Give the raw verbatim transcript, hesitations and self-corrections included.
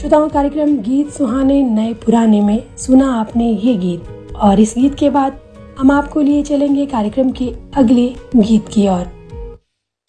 श्रोताओं, कार्यक्रम गीत सुहाने नए पुराने में सुना आपने ये गीत, और इस गीत के बाद हम आपको लिए चलेंगे कार्यक्रम के अगले गीत की ओर।